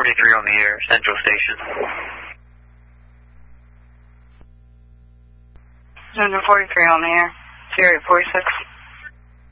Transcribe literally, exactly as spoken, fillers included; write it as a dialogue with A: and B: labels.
A: forty-three on the air, Central Station.
B: Central forty-three on the air, Sierra forty-six.